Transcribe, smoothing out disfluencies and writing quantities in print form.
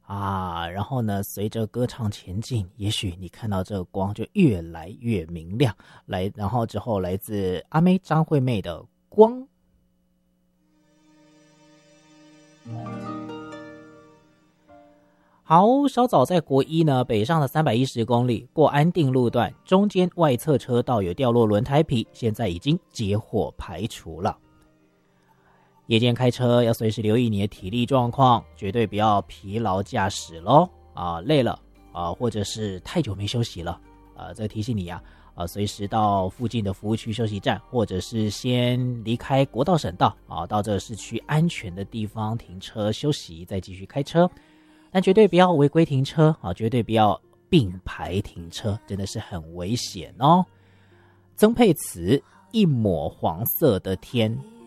然后呢，随着歌唱前进，也许你看到这个光就越来越明亮。然后之后来自阿妹张惠妹的光。好，稍早在国一呢，北上了310公里，过安定路段，中间外侧车道有掉落轮胎皮，现在已经接获排除了。夜间开车要随时留意你的体力状况，绝对不要疲劳驾驶咯。累了或者是太久没休息了这提醒你随时到附近的服务区休息站，或者是先离开国道省道到这个市区安全的地方停车休息，再继续开车。但绝对不要违规停车绝对不要并排停车，真的是很危险哦。曾沛慈一抹黄色的天，